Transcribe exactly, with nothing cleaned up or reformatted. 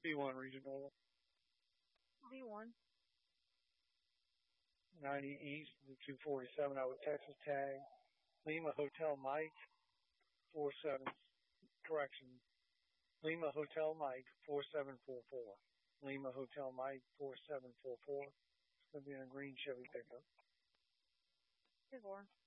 B one regional. B one. ninety East, two forty-seven out with Texas tag. Lima Hotel Mike, four seven, correction. Lima Hotel Mike, four seven four four. Lima Hotel Mike, four seven four four. It's going to be in a green Chevy pickup. two four.